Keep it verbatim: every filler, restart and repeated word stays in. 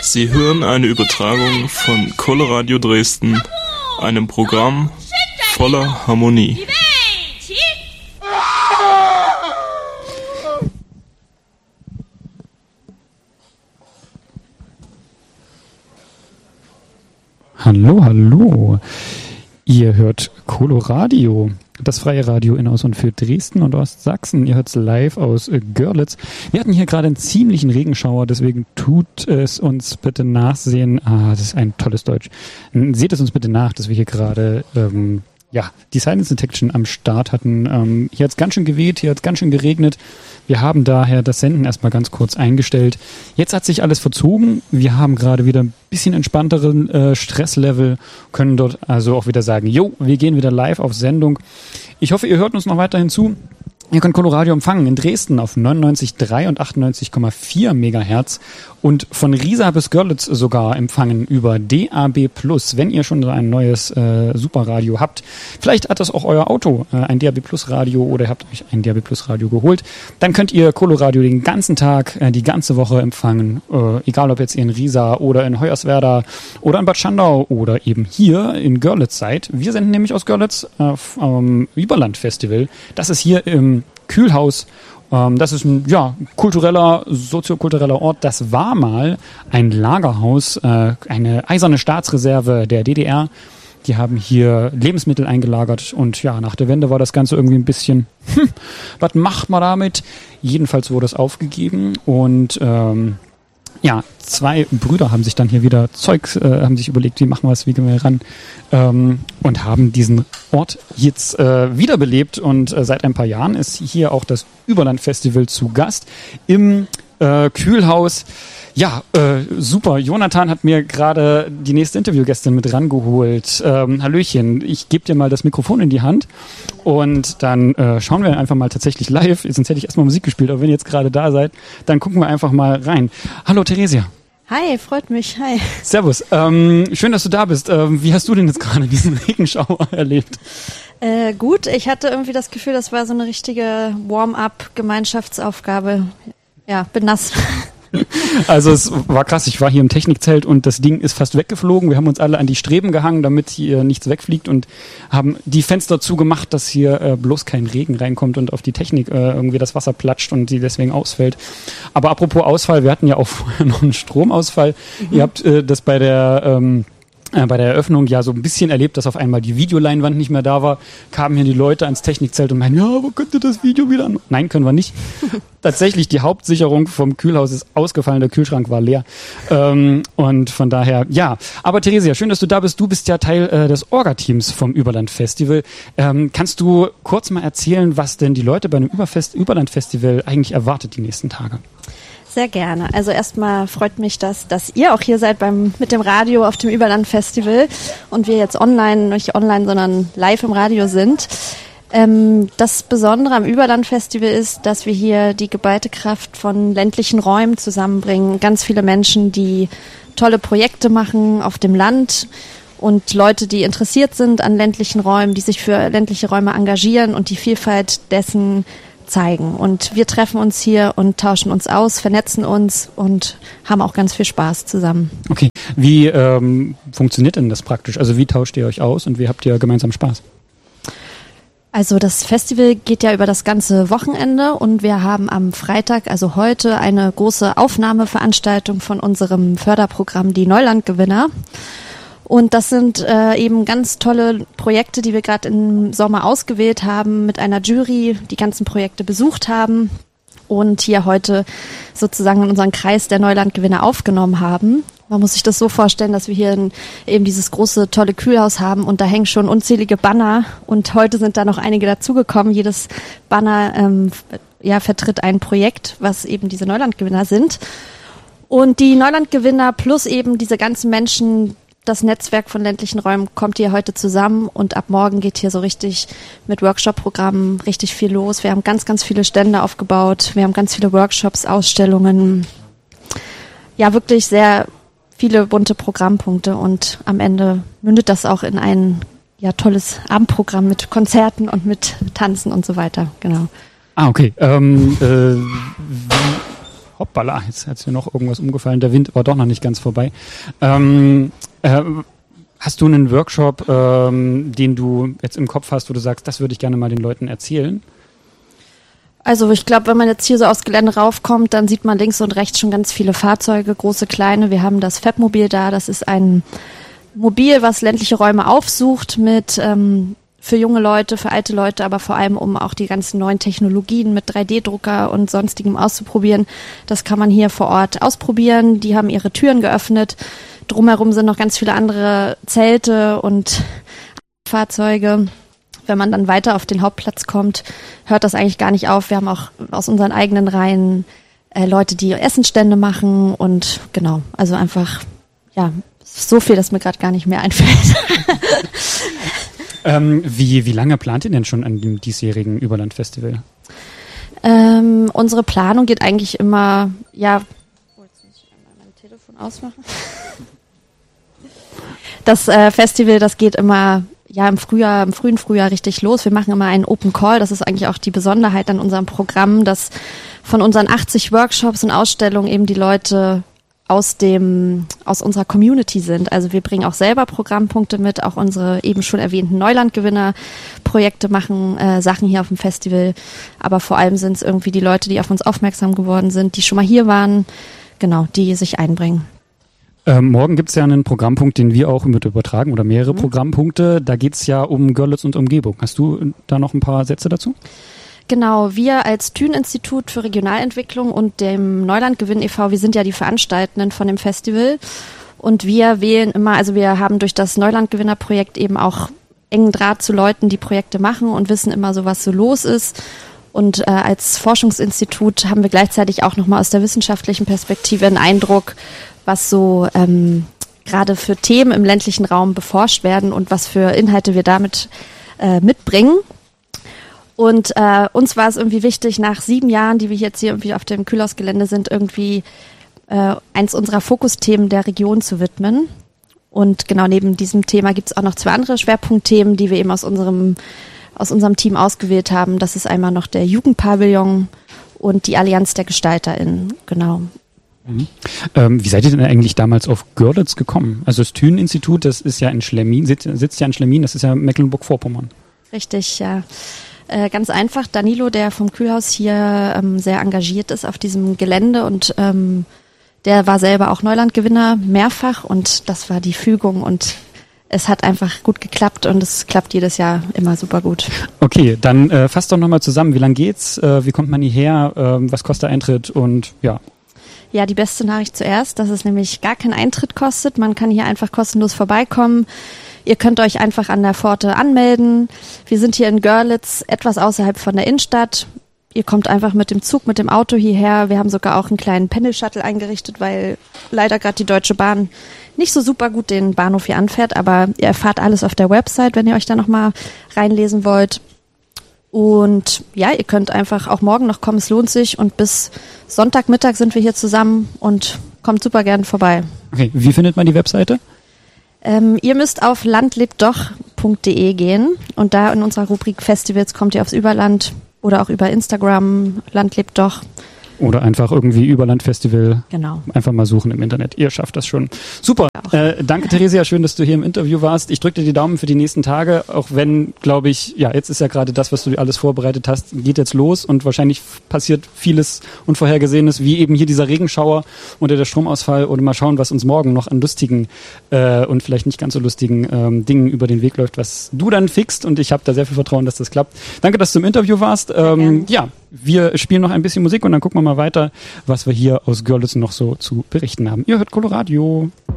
Sie hören eine Übertragung von Coloradio Dresden, einem Programm voller Harmonie. Hallo, hallo. Ihr hört Coloradio, das freie Radio in, aus und für Dresden und Ostsachsen. Ihr hört es live aus äh, Görlitz. Wir hatten hier gerade einen ziemlichen Regenschauer, deswegen tut es uns bitte nachsehen. Ah, das ist ein tolles Deutsch. Seht es uns bitte nach, dass wir hier gerade ähm, ja, die Silence Detection am Start hatten. Ähm, hier hat es ganz schön geweht, hier hat es ganz schön geregnet. Wir haben daher das Senden erstmal ganz kurz eingestellt. Jetzt hat sich alles verzogen. Wir haben gerade wieder ein bisschen entspannteren äh, Stresslevel, können dort also auch wieder sagen, jo, wir gehen wieder live auf Sendung. Ich hoffe, ihr hört uns noch weiterhin zu. Ihr könnt Coloradio empfangen in Dresden auf neunundneunzig Komma drei und achtundneunzig Komma vier Megahertz und von Riesa bis Görlitz sogar empfangen über D A B Plus. Wenn ihr schon ein neues äh, Superradio habt, vielleicht hat das auch euer Auto, äh, ein D A B Plus Radio, oder ihr habt euch ein D A B Plus Radio geholt, dann könnt ihr Coloradio den ganzen Tag, äh, die ganze Woche empfangen, äh, egal ob jetzt ihr in Riesa oder in Hoyerswerda oder in Bad Schandau oder eben hier in Görlitz seid. Wir senden nämlich aus Görlitz äh, vom Überland Festival. Das ist hier im Kühlhaus. Ähm, das ist ein ja, kultureller, soziokultureller Ort. Das war mal ein Lagerhaus, äh, eine eiserne Staatsreserve der D D R. Die haben hier Lebensmittel eingelagert und ja, nach der Wende war das Ganze irgendwie ein bisschen, hm, was macht man damit? Jedenfalls wurde es aufgegeben und ähm, ja, zwei Brüder haben sich dann hier wieder Zeugs, äh, haben sich überlegt, wie machen wir es, wie gehen wir ran, ähm, und haben diesen Ort jetzt äh, wiederbelebt und äh, seit ein paar Jahren ist hier auch das Überland Festival zu Gast im äh, Kühlhaus. Ja, äh, super. Jonathan hat mir gerade die nächste Interviewgästin mit rangeholt. Ähm, Hallöchen, ich gebe dir mal das Mikrofon in die Hand und dann äh, schauen wir einfach mal tatsächlich live. Sonst hätte ich erstmal Musik gespielt, aber wenn ihr jetzt gerade da seid, dann gucken wir einfach mal rein. Hallo Theresia. Hi, freut mich. Hi. Servus. Ähm, schön, dass du da bist. Ähm, wie hast du denn jetzt gerade diesen Regenschauer erlebt? Äh, gut, ich hatte irgendwie das Gefühl, das war so eine richtige Warm-up-Gemeinschaftsaufgabe. Ja, bin nass. Also es war krass, ich war hier im Technikzelt und das Ding ist fast weggeflogen. Wir haben uns alle an die Streben gehangen, damit hier nichts wegfliegt und haben die Fenster zugemacht, dass hier äh, bloß kein Regen reinkommt und auf die Technik äh, irgendwie das Wasser platscht und die deswegen ausfällt. Aber apropos Ausfall, wir hatten ja auch vorher noch einen Stromausfall. Mhm. Ihr habt äh, das bei der... Ähm, Äh, bei der Eröffnung ja so ein bisschen erlebt, dass auf einmal die Videoleinwand nicht mehr da war, kamen hier die Leute ans Technikzelt und meinen, ja, wo könnt ihr das Video wieder an? Nein, können wir nicht. Tatsächlich, die Hauptsicherung vom Kühlhaus ist ausgefallen, der Kühlschrank war leer. Ähm, und von daher, ja. Aber Theresia, schön, dass du da bist. Du bist ja Teil äh, des Orga-Teams vom Überland Festival. Ähm, kannst du kurz mal erzählen, was denn die Leute bei einem Überfest- Überland Festival eigentlich erwartet die nächsten Tage? Sehr gerne. Also erstmal freut mich, dass, dass ihr auch hier seid beim mit dem Radio auf dem Überland Festival und wir jetzt online, nicht online, sondern live im Radio sind. Ähm, das Besondere am Überland Festival ist, dass wir hier die geballte Kraft von ländlichen Räumen zusammenbringen. Ganz viele Menschen, die tolle Projekte machen auf dem Land und Leute, die interessiert sind an ländlichen Räumen, die sich für ländliche Räume engagieren und die Vielfalt dessen zeigen. Und wir treffen uns hier und tauschen uns aus, vernetzen uns und haben auch ganz viel Spaß zusammen. Okay, wie ähm, funktioniert denn das praktisch? Also wie tauscht ihr euch aus und wie habt ihr gemeinsam Spaß? Also das Festival geht ja über das ganze Wochenende und wir haben am Freitag, also heute, eine große Aufnahmeveranstaltung von unserem Förderprogramm Die Neulandgewinner. Und das sind äh, eben ganz tolle Projekte, die wir gerade im Sommer ausgewählt haben, mit einer Jury, die ganzen Projekte besucht haben und hier heute sozusagen in unseren Kreis der Neulandgewinner aufgenommen haben. Man muss sich das so vorstellen, dass wir hier in, eben dieses große, tolle Kühlhaus haben und da hängen schon unzählige Banner und heute sind da noch einige dazugekommen. Jedes Banner ähm, ja, vertritt ein Projekt, was eben diese Neulandgewinner sind. Und die Neulandgewinner plus eben diese ganzen Menschen, das Netzwerk von ländlichen Räumen kommt hier heute zusammen und ab morgen geht hier so richtig mit Workshop-Programmen richtig viel los. Wir haben ganz, ganz viele Stände aufgebaut. Wir haben ganz viele Workshops, Ausstellungen. Ja, wirklich sehr viele bunte Programmpunkte und am Ende mündet das auch in ein ja, tolles Abendprogramm mit Konzerten und mit Tanzen und so weiter. Genau. Ah, okay. Ähm, äh, wie hoppala, jetzt hat hier noch irgendwas umgefallen. Der Wind war doch noch nicht ganz vorbei. Ähm, äh, hast du einen Workshop, ähm, den du jetzt im Kopf hast, wo du sagst, das würde ich gerne mal den Leuten erzählen? Also ich glaube, wenn man jetzt hier so aufs Gelände raufkommt, dann sieht man links und rechts schon ganz viele Fahrzeuge, große, kleine. Wir haben das Fab-Mobil da, das ist ein Mobil, was ländliche Räume aufsucht mit ähm, für junge Leute, für alte Leute, aber vor allem, um auch die ganzen neuen Technologien mit drei D Drucker und sonstigem auszuprobieren. Das kann man hier vor Ort ausprobieren. Die haben ihre Türen geöffnet. Drumherum sind noch ganz viele andere Zelte und Fahrzeuge. Wenn man dann weiter auf den Hauptplatz kommt, hört das eigentlich gar nicht auf. Wir haben auch aus unseren eigenen Reihen äh, Leute, die Essenstände machen und genau, also einfach, ja, so viel, dass mir gerade gar nicht mehr einfällt. ähm, wie, wie lange plant ihr denn schon an dem diesjährigen Überland-Festival? Ähm, unsere Planung geht eigentlich immer, ja, oh, jetzt muss ich einmal mein Telefon ausmachen. Das äh, Festival, das geht immer ja im Frühjahr, im frühen Frühjahr richtig los. Wir machen immer einen Open Call. Das ist eigentlich auch die Besonderheit an unserem Programm, dass von unseren achtzig Workshops und Ausstellungen eben die Leute aus dem, aus unserer Community sind. Also wir bringen auch selber Programmpunkte mit, auch unsere eben schon erwähnten Neulandgewinner-Projekte machen äh, Sachen hier auf dem Festival. Aber vor allem sind es irgendwie die Leute, die auf uns aufmerksam geworden sind, die schon mal hier waren, genau, die sich einbringen. Ähm, morgen gibt es ja einen Programmpunkt, den wir auch mit übertragen oder mehrere mhm. Programmpunkte. Da geht es ja um Görlitz und Umgebung. Hast du da noch ein paar Sätze dazu? Genau, wir als Thün-Institut für Regionalentwicklung und dem Neulandgewinn e V, wir sind ja die Veranstaltenden von dem Festival und wir wählen immer, also wir haben durch das Neulandgewinner-Projekt eben auch engen Draht zu Leuten, die Projekte machen und wissen immer so, was so los ist. Und äh, als Forschungsinstitut haben wir gleichzeitig auch nochmal aus der wissenschaftlichen Perspektive einen Eindruck, was so ähm, gerade für Themen im ländlichen Raum beforscht werden und was für Inhalte wir damit äh, mitbringen. Und äh, uns war es irgendwie wichtig, nach sieben Jahren, die wir jetzt hier irgendwie auf dem Kühlhausgelände sind, irgendwie äh, eins unserer Fokusthemen der Region zu widmen. Und genau neben diesem Thema gibt es auch noch zwei andere Schwerpunktthemen, die wir eben aus unserem aus unserem Team ausgewählt haben. Das ist einmal noch der Jugendpavillon und die Allianz der GestalterInnen, genau. Mhm. Ähm, wie seid ihr denn eigentlich damals auf Görlitz gekommen? Also das Thün-Institut, das ist ja in Schlemmin, sitzt, sitzt ja in Schlemmin, das ist ja Mecklenburg-Vorpommern. Richtig, ja. Äh, ganz einfach, Danilo, der vom Kühlhaus hier ähm, sehr engagiert ist auf diesem Gelände und ähm, der war selber auch Neulandgewinner mehrfach und das war die Fügung und es hat einfach gut geklappt und es klappt jedes Jahr immer super gut. Okay, dann äh, fass doch nochmal zusammen, wie lang geht's, äh, wie kommt man hierher, äh, was kostet der Eintritt und ja. Ja, die beste Nachricht zuerst, dass es nämlich gar keinen Eintritt kostet. Man kann hier einfach kostenlos vorbeikommen. Ihr könnt euch einfach an der Pforte anmelden. Wir sind hier in Görlitz, etwas außerhalb von der Innenstadt. Ihr kommt einfach mit dem Zug, mit dem Auto hierher. Wir haben sogar auch einen kleinen Pendelshuttle eingerichtet, weil leider gerade die Deutsche Bahn nicht so super gut den Bahnhof hier anfährt. Aber ihr erfahrt alles auf der Website, wenn ihr euch da nochmal reinlesen wollt. Und ja, ihr könnt einfach auch morgen noch kommen, es lohnt sich. Und bis Sonntagmittag sind wir hier zusammen und kommt super gern vorbei. Okay, wie findet man die Webseite? Ähm, ihr müsst auf landlebtdoch punkt de gehen und da in unserer Rubrik Festivals kommt ihr aufs Überland oder auch über Instagram, Land lebt doch. Oder einfach irgendwie Überland-Festival. Genau. Einfach mal suchen im Internet. Ihr schafft das schon. Super. Äh, danke, Theresia. Schön, dass du hier im Interview warst. Ich drücke dir die Daumen für die nächsten Tage. Auch wenn, glaube ich, ja, jetzt ist ja gerade das, was du alles vorbereitet hast, geht jetzt los. Und wahrscheinlich passiert vieles Unvorhergesehenes, wie eben hier dieser Regenschauer oder der Stromausfall. Oder mal schauen, was uns morgen noch an lustigen äh, und vielleicht nicht ganz so lustigen ähm, Dingen über den Weg läuft, was du dann fixt. Und ich habe da sehr viel Vertrauen, dass das klappt. Danke, dass du im Interview warst. Ähm, ja, wir spielen noch ein bisschen Musik und dann gucken wir mal weiter, was wir hier aus Görlitz noch so zu berichten haben. Ihr hört Coloradio.